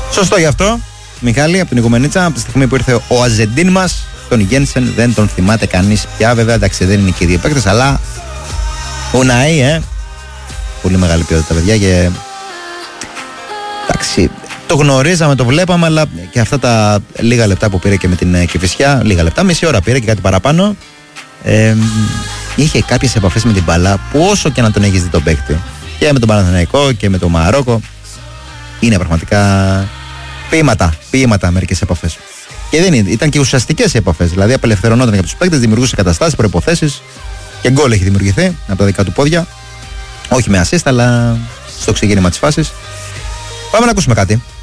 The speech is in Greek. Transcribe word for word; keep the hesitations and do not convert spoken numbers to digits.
Σωστό γι' αυτό. Μιχάλη, από την Οικουμενίτσα, από τη στιγμή που ήρθε ο Αζεντίν μας, τον Γένσεν δεν τον θυμάται κανείς πια. Βέβαια, εντάξει, δεν είναι και οι δύο παίκτες, αλλά ο Ναΐ, ε, πολύ μεγάλη ποιότητα, παιδιά. Και εντάξει, το γνωρίζαμε, το βλέπαμε, αλλά και αυτά τα λίγα λεπτά που πήρε και με την Κηφισιά, λίγα λεπτά, μισή ώρα πήρε και κάτι παραπάνω. Ε, είχε κάποιες επαφές με την μπάλα που όσο και να τον έχεις δει τον παίκτη, και με τον Παναθηναϊκό και με το Μαρόκο, είναι πραγματικά ποίηματα, ποίηματα μερικές επαφές. Και δεν είναι, ήταν και ουσιαστικές επαφές. Δηλαδή απελευθερωνόταν για τους παίκτες, δημιουργούσε καταστάσεις, προϋποθέσεις και γκολ έχει δημιουργηθεί από τα δικά του πόδια. Όχι με assist, αλλά στο ξεκίνημα της φάσης. Πάμε να ακούσουμε κάτι.